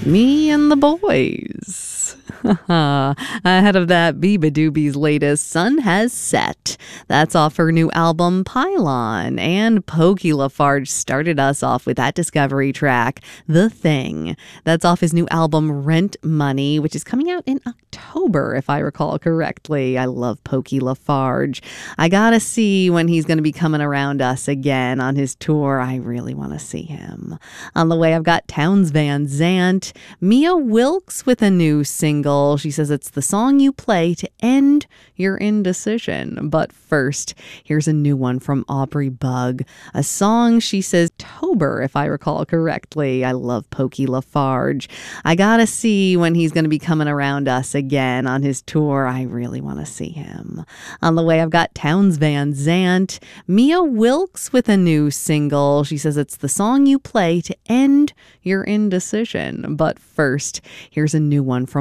Me and the boys. Ahead of that, Biba Doobie's latest Sun Has Set. That's off her new album Pylon. And Pokey Lafarge started us off with that discovery track, The Thing. That's off his new album Rent Money, which is coming out in October, if I recall correctly. I love Pokey Lafarge. I gotta see when he's going to be coming around us again on his tour. I really want to see him. On the way, I've got Townes Van Zandt. Mia Wilkes with a new single. She says it's the song you play to end your indecision. But first, here's a new one from Aubrey Bug. A song, she says, Tober, if I recall correctly. I love Pokey Lafarge. I gotta see when he's going to be coming around us again on his tour. I really want to see him. On the way, I've got Townes Van Zandt. Mia Wilkes with a new single. She says it's the song you play to end your indecision. But first, here's a new one from